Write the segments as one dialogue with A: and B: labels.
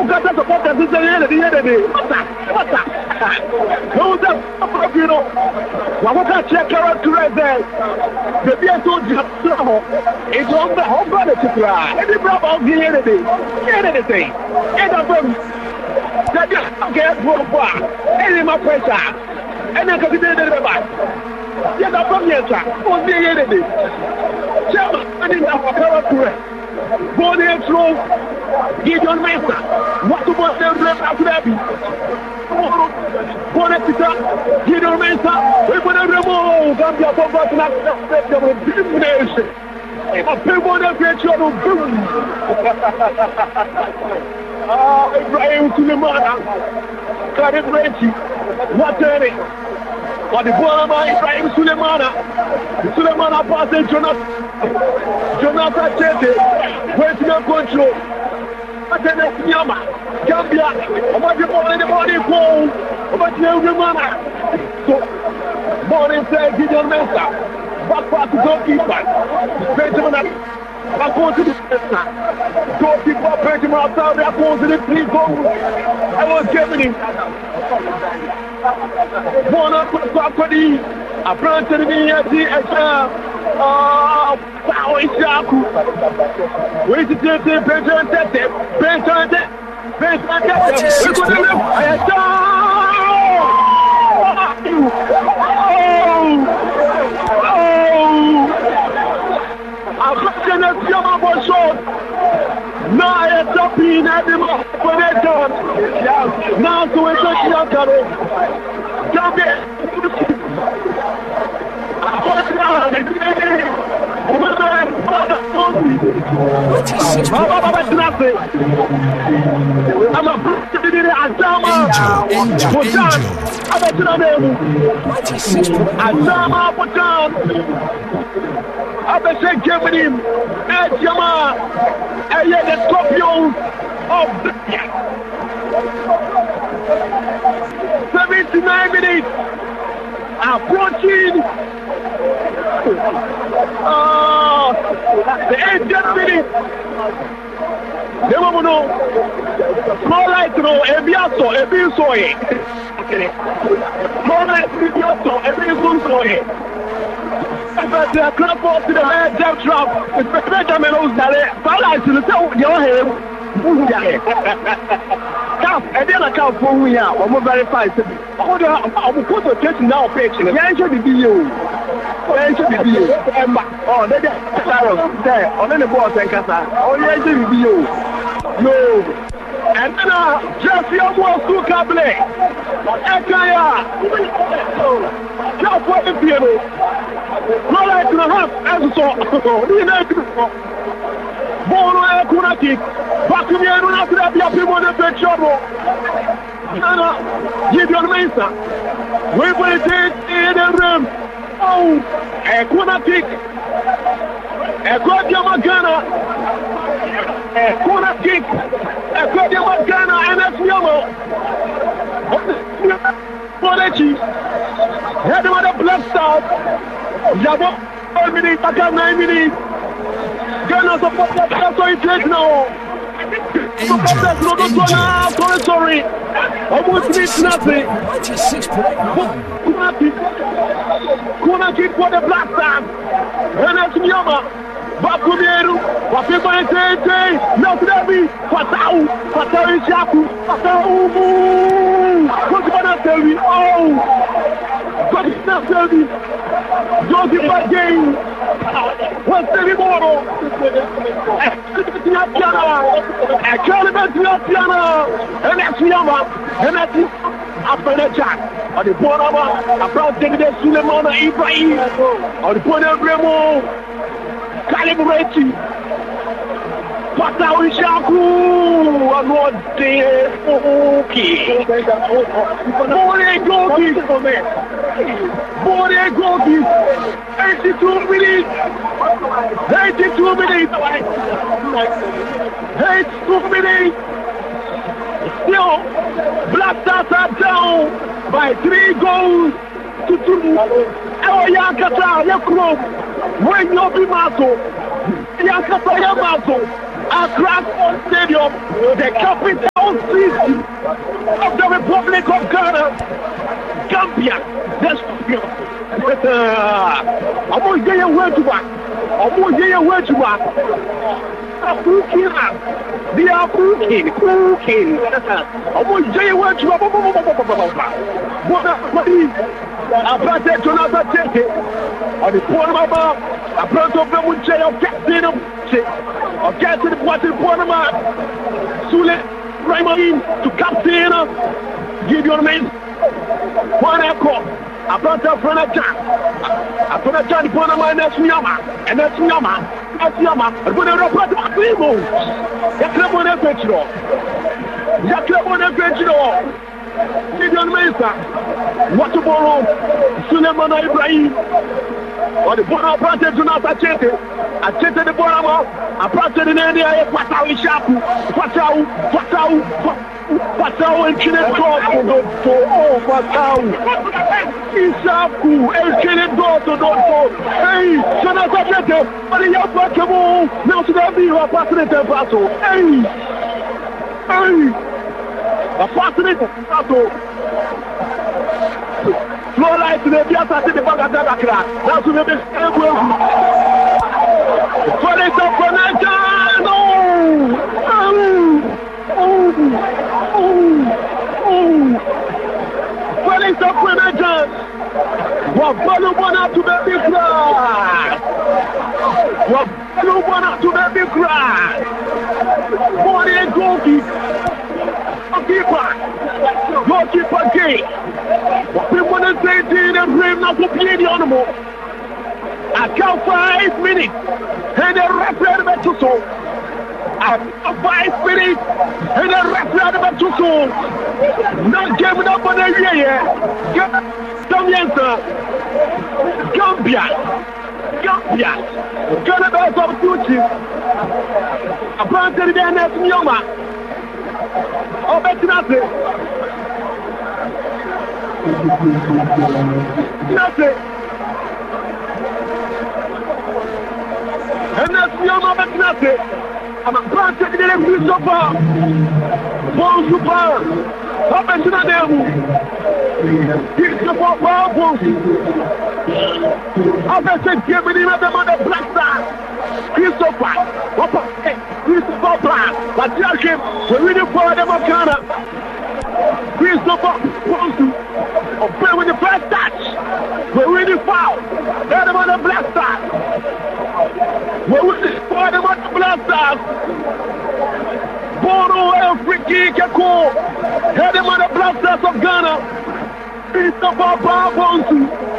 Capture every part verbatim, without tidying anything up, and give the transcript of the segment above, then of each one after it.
A: Now got the supporters in the end of the end of the day. What's that? What's that? Who's that? You know, what was that check characterize there? The beer so just it's on the home brother to cry. Any brother of the end of the day. End of the day. End of them. That just get one bar. Any my pressure. And then because it didn't have a yes, I'm from here, sir. What's the end of the day? Chairman, I didn't have a character. Go there through. Gideon Mesa. What about them left after that? Bonetita, Gideon Mesa. We put a remote. Gambia for us not to expect them with discrimination. A people that get you on boom. Ah, Ibrahim Sulemana. Karim Reggie. What are they? But the ball of Ibrahim Sulemana. Sulemana passing Jonathan. Jonathan Chete. Waiting on control. Nyama, Gambia, about the morning, the morning phone, about the every man. So, morning says Gideon Mensah, back pass to goalkeeper, Benjamin, back on to the center, goalkeeper, Benjamin outside, back on to the three goals. I was Germany. One up for the, a branch to the exam. Ah, Sao Ishaku. Wait to take the Benjamin Tete, Benjamin Tete, Benjamin Tete. We're going to live. I Oh, oh, I'm going to come up with short. Now I am stopping at the operation. Now to a social caro. Gambia. I'm a Azama Putan. I'm a Azama Putan. I'm a Germany. Ejama. And yet the Scorpions of the seventy-nine minutes. Approaching uh, the eightieth minute. They will know. More light to know. Every also, every soy. More light to be also, every soon soy. But the club force to the man, Jeff Trump. It's Benjamin who's there. All light to the soul. Your hair. Calf, and then a calf for we are. I'm verified. Hold on, I will put a test now page. The answer will be you. The answer will be you. Oh, they are there. On the boss and Casa. Oh, the answer will be you. No. And then, just your boss to Cable. Ekaya. Just what the piano. No like to have as so. Bono e kuna kick. Back me and after that, people in the picture. Nana, Gideon Mensah. We will take in the room. Oh, a kuna kick. A Claudia Magana. A kuna kick. A Claudia Magana and a Fiamo. Bonechi. Head of the Black Star. Jabo, five minutes, I got nine minutes. Ghana support that, that's what it takes now. Support that, no, don't go now, sorry, sorry. Almost reached nothing. Kuna kick. Kuna kick for the Black Stars. And that's Nyama. Bakumeru. Wapiba and Tete. Now to that be. Fatau. Fatau Ishaku. Fatau. What's going to tell me? Oh. What's going to tell me? Josie Bagay. What's the tomorrow? I can't even see a piano. And that's Nyama. And that's after the chat. On the board of a brown David Sulemana Ibrahim. On the board of Remo. Calibrate. Fatau Ishaku. I'm not there. Okay. Bore Gogi. Bore Gogi. eighty-two minutes. eighty-two minutes. eighty-two minutes. Still, Black Stars are down by three goals to two. Oh, Yankasa, Yakro. When you be Maso. Yankasa, Yamaso. Accra Sports Stadium, the capital city of the Republic of Ghana, Gambia. That's I'm going to get your word to back. I'm going to get your word to back. They are cooking, cooking. I'm going to get your word to back. I planted Jonathan Tete on the corner of my I planted of them with Jay of Captain of of Captain of what in Panama. Sule Raymond to Captain give your name. One echo. I planted from a jam. I put a jam upon my next Yama and that's Yama. That's Yama. I'm going to report my people. That's not one adventure. That's not one adventure. Gideon Mesa, what to borrow? Suleiman Ibrahim, or the Bona planted Jonathan Chete. I cheated the Bonama, I planted in India, Patau Shapu, Patau, Patau, Patau, and Kinet Dog, oh, Patau, Isaku, and Kinet Dog, hey, Jonathan Chete, but the young Patamo, now to the view of Patrick Pato, hey, hey. A fascinating battle. Flow light to the Biasa to the Bagadakra. Now to the best able. For the top connection. Oh, oh, oh, oh. For the top connection. What Balubana to the big crack. What Balubana to the big crack. For the goalkeeper. Goalkeeper, goalkeeper gay. People want to say to the rim, not to play the animal. I count five minutes, and the referee had to so. I count five minutes, and the referee had to so. Not giving up on the year. Gambia, Gambia, Gambia. Gonna be some duty. I planted the next Yoma. Oh, bet nothing. Nothing. And that's me, I'm bet nothing. I'm a planted in the next so far. Bon super. Oh, bet nothing. He's the football boss. Oh, bet you give me the mother black star. Christopher, Christopher Black, but tell him we're reading for the Makana. Christopher wants to play with the first touch. We're reading foul. They're the mother black star. We're reading for the mother black star. Bono and Friki Kako. They're the mother black stars of Ghana. Christopher Black wants to.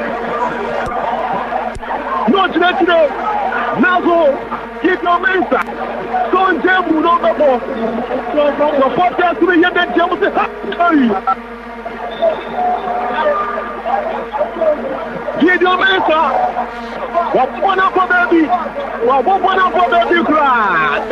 A: No, today. Nazo, keep your mensa. Don't tell me no more. The podcast to the young man tell me, hey. Keep your mensa. What one up for baby? What one up for baby cry?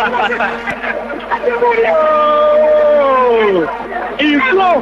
A: Oh, it's slow.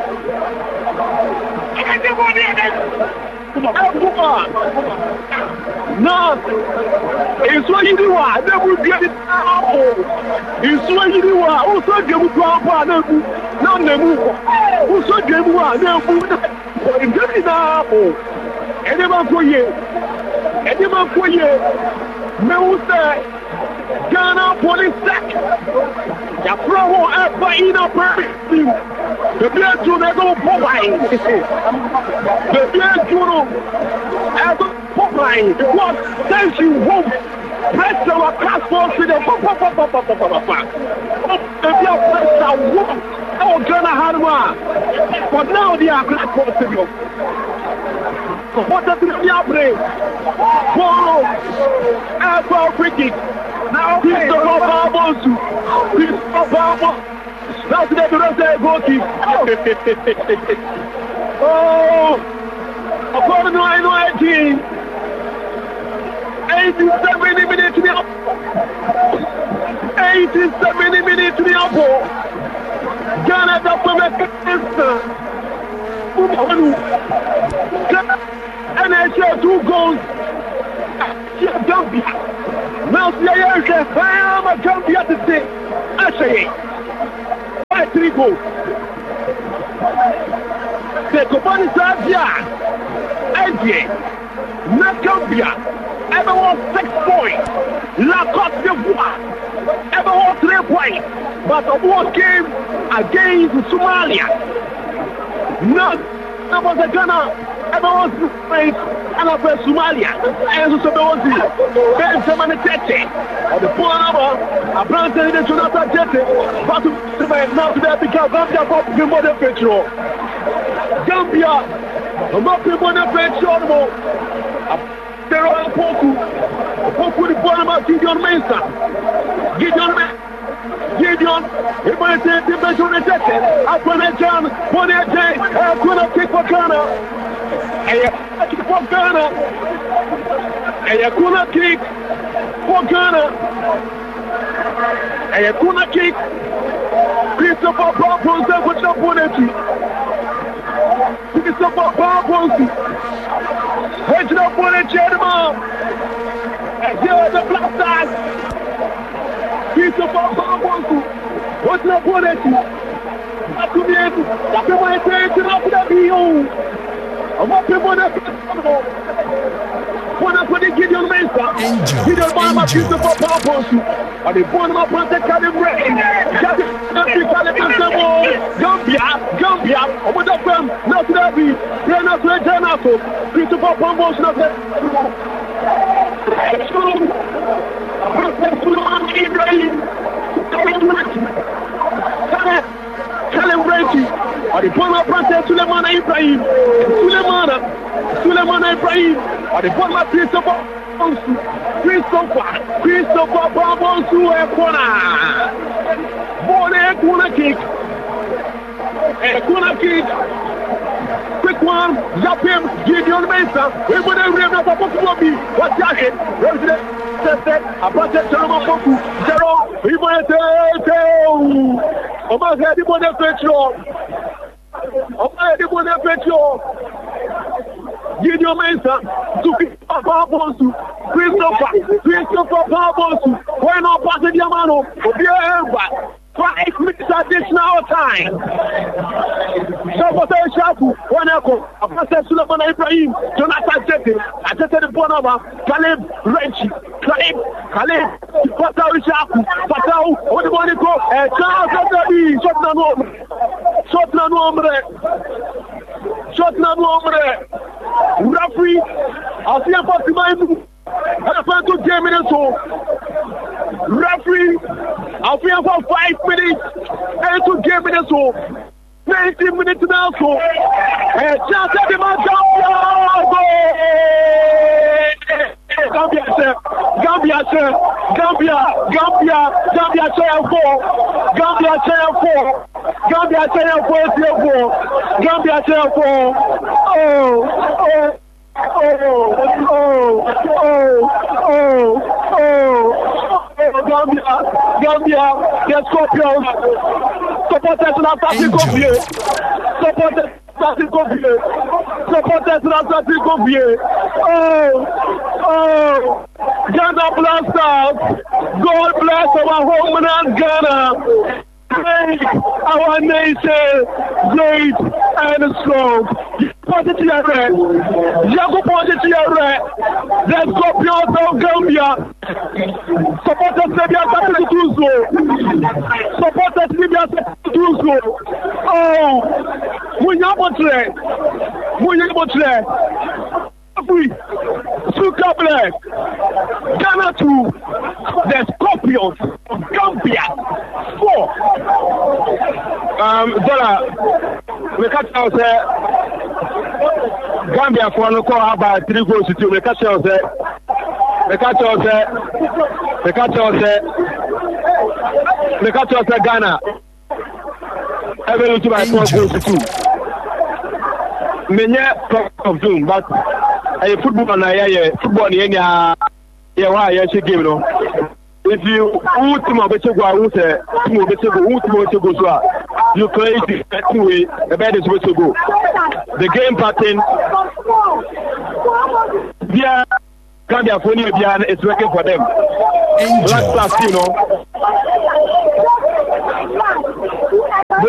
A: Come on. No, it's what you do. I never get it out. It's what you do. I also get it out. I never, no, never. Also get it out. Never. It's just enough. Anyone for you. Anyone for you. No, sir. Ghana police sack. Ya pro ever in a person. The beer to the go Popeye. The beer to ever Popeye. What tells you won't press our passport to the papa papa papa papa. The beer press our whoop. Oh, Ghana had one. But now they are black possible. What does the beer bring? Follow. Ever freaking. Now, Christopher Barbosu. Christopher Barbosu. That's the rest of the goalkeeper. Oh, according to I know eighteen, eighty-seven minutes to the up. eighty-seven minutes to the up. Ghana the Premier N H L two goals. Gambia. Now, I am a Gambia Edie. By three goals. The Kobani Sabia. Edie. Nakambia. Everyone six points. La Cote d'Ivoire. Everyone three points. But a war came against Somalia. No, that was a Ghana. Everyone's face and up in Somalia. And so there was the Ben Samani Tete. Or the poor number. A brand new Jonathan Tete. But to now to that because Gambia got the modern petrol. Gambia. A mapping modern petrol. There are Poku. Poku the poor number Gideon Mesa. Gideon Mesa. Gideon, he might take the measure of the Tete. Upon a jam, one a day, a corner kick for Ghana. A kick for Ghana. A corner kick for Ghana. A corner kick. Christopher Barbosa there with the opponent. Christopher Barbosa. Head to the opponent, gentlemen. And here are the Black Stars. Christopher Barbosa. What's the opponent? Akumiyetu. La people are saying to not the bio. I'm not people that one of the Gideon Mesa. Gideon Mama Christopher Barbosa. And the one of my Calim Rain. Gambia, Gambia, over the firm, not to be, they're not to a Janato. Christopher Barbosa. Ibrahim. Celebrate. Or the former President Suleiman Ibrahim. Suleiman. Suleiman Ibrahim. Or the former Christopher. Christopher. Christopher Barbosa Ekona. Ball Ekona kick. Ekona kick. Quick one. Yapim. Gideon Mesa. We would have read about Poku. What's that? President. Aparte Chama Poku. Zero. We want to Oma head the money petrol. Oma head the money petrol. Gideon Mesa. To Barbosa. Christopher. Christopher Barbosa. Why not pass the Yamano? Obiara. Five minutes additional time. Sabotage Shaku, one echo. Apasa Suleiman Ibrahim, Jonathan Tete, Atete the Bonava, Caleb Renchi, Caleb, Caleb, Fatau Shaku, Fatau, what do you want to go? A chance of the B, shot na nombre, shot na nombre, shot na nombre. Referee, I'll see a party my move. I found two ten minutes old. Referee, I'll be for five minutes and two ten minutes old. nineteen minutes now, so and just at the man Gambia, sir, Gambia, sir, Gambia, Gambia, Gambia, channel four, Gambia, channel four, Gambia, channel four, Gambia, channel four. Oh, oh. Oh, oh, oh, oh, oh, oh, Gambia, Gambia, the Scorpions, supporters in Atlantic Copier, supporters in Atlantic Copier, supporters in Atlantic Copier, oh, oh, Ghana Blasters, God bless our homeland Ghana. Make our nation great and strong. Positive red. Jago positive red. The Scorpions of Gambia. Supporters Libya to do so. Supporters Libya to do so. Oh, we never try. We never try. Free. Suka Black. Ghana two. The Scorpions of Gambia. Four. Um, Dollar. We catch out there. Gambia for no call about three goals to two. We catch out there. We catch out there. We catch out there. We catch out there. Ghana. Every little by four goals to two. Many of doom, but a football na yeah, football ni yeah, yeah, why yeah, she game no. If you want to be able to go, to be able to go, so you play the best way, the best is way to go. The game pattern, yeah, Gambia for you, it's working for them. Last class, you know.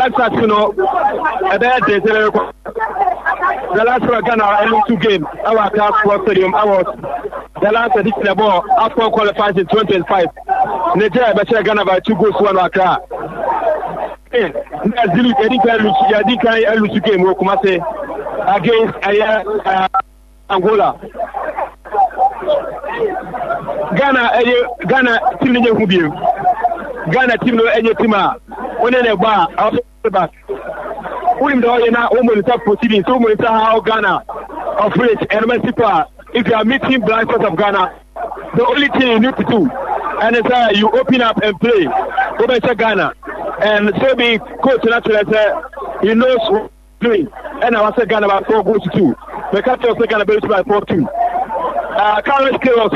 A: Black Stars, you know, a bad day. The last one Ghana only two games. Our class four stadium. I was the last edition of the ball after qualifies in twenty twenty-five. Nigeria better Ghana by two goals one Accra. Eh, Zulu Edinka Lucy Edinka Lucy game we come say against uh, Angola. Ghana uh, Ghana team no hubi. Ghana team no enye team a one na gba out back. Who the way now home top proceeding so monitor how Ghana operates and super. If you are meeting Black Stars of Ghana, the only thing you need to do and it's uh, you open up and play over to Ghana and so be coach naturally say he knows what he's doing and I was say Ghana about four goals to two. The captain was Ghana beat by four two. Uh Carlos Chaos.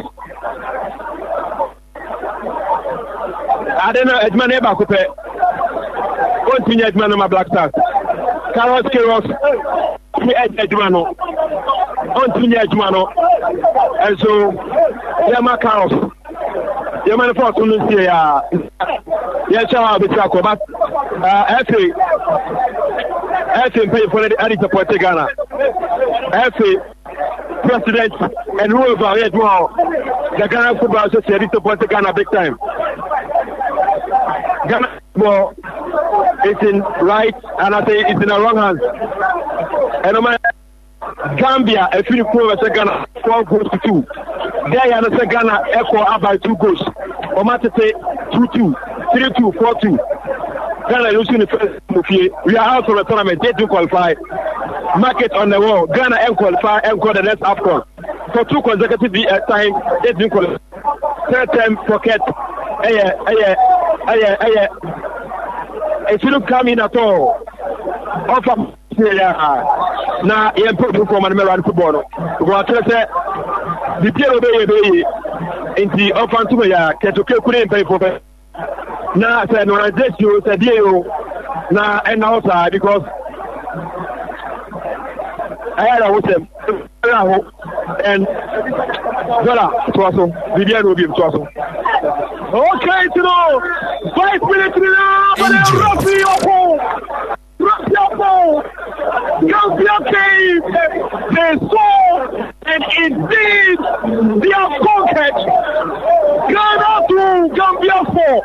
A: I don't know Edman Eba Coupe. Continue Edman on my Black Stars. Carlos Chaos. Me Edmano. Continue Edmano. And so Yama Carlos. Yama force on this year. Yes, I'll be Chaco, but uh actually actually pay for the Addis Ababa Ghana. Actually President and whoever yet more the Ghana Football Association support Ghana big time. Ghana football is in right and I say it's in the wrong hands. And no matter Gambia, if you prove a Ghana four goals to two. There you understand Ghana equal up by two goals. Or matter say two two, three two, four two. Ghana losing the first movie. We are out of the tournament. They do qualify. Market on the wall. Ghana and qualify and go the next AFCON. For two consecutive uh, time, they do qualify. Third time pocket. Aye, aye, aye, aye. It shouldn't come in at all. Offer now, he improved from American football. Because I say the Pierre Bay in the offer to me, Ketuke couldn't pay for it. Now, I said, no, I just you said, you now, and outside because I had a with them. And voilà, Toisson, Viviane will be Toisson. Okay, you know, five minutes now, but Rafi Opo, Rafi Opo, Gambia came, they saw, and indeed, they have conquered. Ghana to Gambia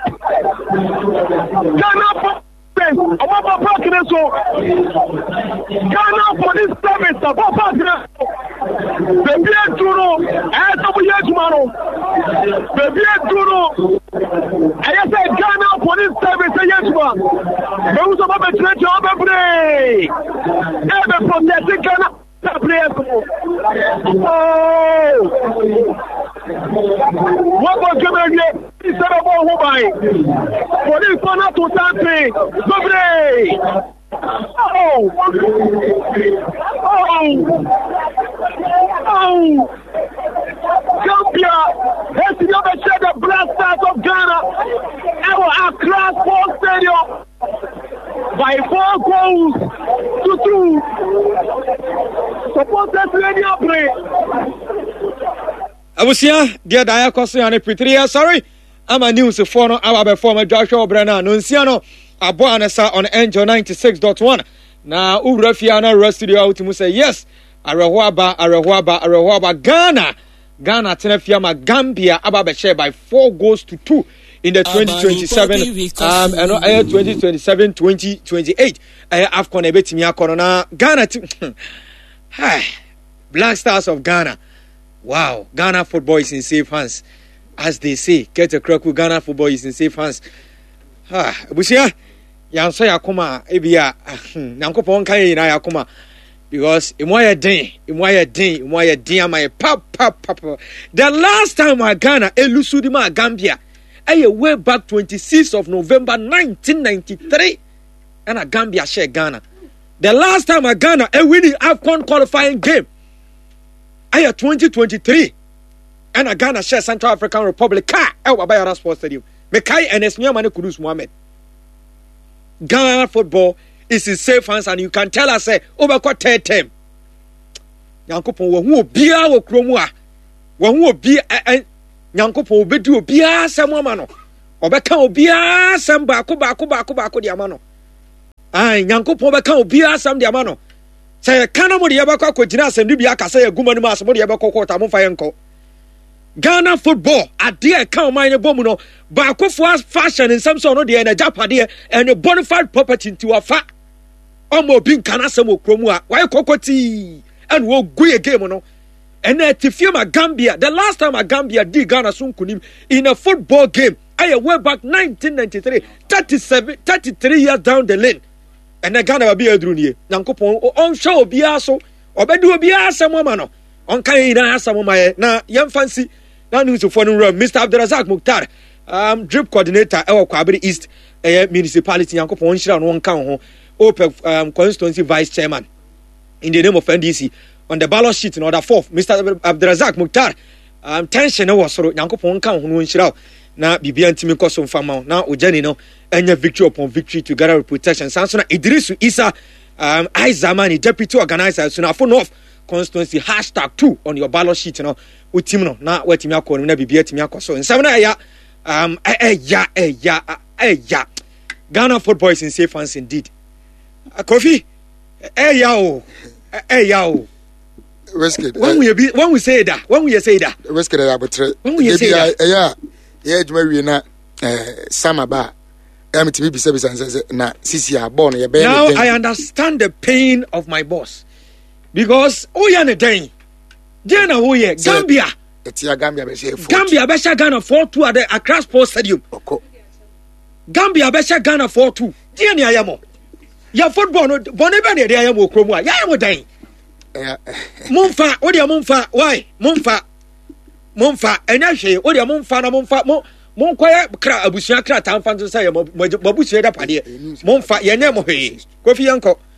A: four. Ghana for Ababa Parkina so Ghana for this service Ababa Parkina Baby Duro I said we tomorrow Baby Duro I said Ghana for this service tomorrow we was about to trade job every every protecting Ghana players oh what was going to instead of all who buy for this one to Santi Gobre oh oh oh Gambia has never shed the Black Stars of Ghana our Accra Sports Stadium by four goals to two. Supporters ready up play.
B: Abusia, dear Dia Cossiane Pitria, sorry. I'm a news for no hour before my Joshua Brenna, Nunciano, Abuanasa on Angel ninety-six point one. Now, Urafiana Rest Studio to say, yes, Arewaba, Arewaba, Arewaba, Ghana, Ghana, Tenefiama, Gambia, Ababeche by four goals to two. In the twenty twenty-seven, um, and uh, twenty twenty-seven, twenty twenty-eight, uh, AFCON ebetimia corona Ghana team. Hi, Black Stars of Ghana. Wow, Ghana football is in safe hands, as they say. Get a crack with Ghana football is in safe hands. Ah, Busia, Yansa Yakuma, Ebia, Nankopon Kay na Yakuma, because Imoya Day, Imoya Day, Imoya Day, my pap pap pap. The last time I Ghana, Elusudima Gambia. I way back twenty-sixth of November nineteen ninety-three and a Gambia share Ghana. The last time a Ghana a winning AFCON qualifying game. I twenty twenty-three and a Ghana share Central African Republic car our Bayara Sports Stadium. Mekai and Esmia Mane Kudus Mohammed. Ghana football is in safe hands and you can tell us say over third term. Yankopon wo bia wo kromua. Wo bia Nyankopon obedu obiara asem ama no obeka obiara asem baako baako baako baako di ama no ai Nyankopon be ka obi asam de ama no say kana mo de ye bakọ akogina asem de bi aka say aguma no ma asem de ye bakọ kota mo fa ye nko Ghana football ade e ka o man ne bomu no ba akofo fashion in some so no de na japade and a bonafide property nti wa fa omo bi nkana asem okromu a why kokoti and wo gu game no and at Tifima Gambia the last time a Gambia did Ghana sunkunim in a football game I way back nineteen ninety-three thirty-seven thirty-three years down the lane and the Ghana will be a drone Nyankopon on show biya so obedu biya asem ma no on kan na asem ma na yam fancy na news for no Mister Abdulrazak Mukhtar um drip coordinator e wo Kwabere East eh, municipality Nyankopon shira no kan ho OPEC um, constituency vice chairman in the name of N D C on the ballot sheet in order fourth Mister Abdulrazak Mukhtar um tension was so Nyankopon kan ho no shira na bibia ntimi koso mfama na ojani no enya victory upon victory together with protection sanso na Idrisu Isa um Aizamani deputy organizer so na for north constituency hashtag two on your ballot sheet no utim no na watimi akọ na bibia timi akoso nsam na ya um eh ya eh ya eh ya Ghana football is in safe hands indeed Kofi eh ya o eh ya o
C: Westgate
B: when we be when we say that when we say that
C: Westgate ya betre
B: when we say that
C: yeah yeah adwuma wie na eh samaba am timi bisa bisa na sisi abon ye be
B: now I understand the pain of my boss because oh ya ne den den na oh ye Gambia
C: etia Gambia be say
B: Gambia be sha Ghana four two at the Accra Sports Stadium
C: oko
B: Gambia be sha Ghana four two den ya yamo ya football no bone be ne dey yamo okromu a ya yamo den
C: eh
B: momfa o dey momfa why momfa momfa enya hwe o dey momfa na momfa mo monkoye kra abusua kra tamfa nso say mabusie da pade momfa ye ne mo hwe Kofi yanko